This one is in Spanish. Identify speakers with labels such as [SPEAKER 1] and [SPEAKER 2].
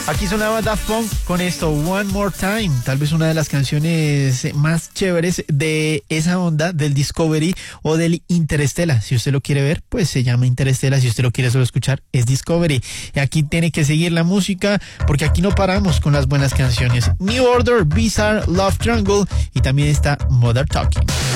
[SPEAKER 1] Aquí sonaba Daft Punk con esto, One More Time, tal vez una de las canciones más chéveres de esa onda del Discovery o del Interstellar. Si usted lo quiere ver, pues se llama Interstellar. Si usted lo quiere solo escuchar, es Discovery. Y aquí tiene que seguir la música porque aquí no paramos con las buenas canciones. New Order, Bizarre, Love Triangle y también está Mother Talking.